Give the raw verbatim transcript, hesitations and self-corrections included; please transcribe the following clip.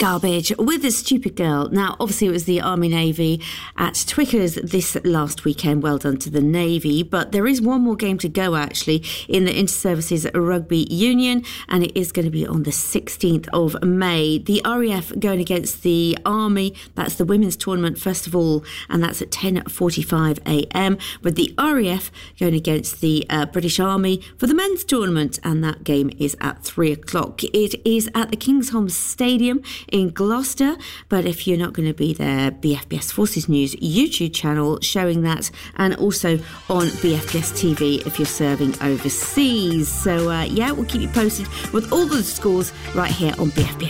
Garbage with a Stupid Girl. Now, obviously, it was the Army Navy at Twickers this last weekend. Well done to the Navy. But there is one more game to go, actually, in the Inter-Services Rugby Union, and it is going to be on the sixteenth of May. The R A F going against the Army. That's the women's tournament, first of all, and that's at ten forty-five a m, with the R A F going against the uh, British Army for the men's tournament, and that game is at three o'clock. It is at the Kingsholm Stadium in Gloucester, but if you're not going to be there, B F B S Forces News YouTube channel showing that, and also on B F B S T V if you're serving overseas. So uh, yeah, we'll keep you posted with all the scores right here on B F B S.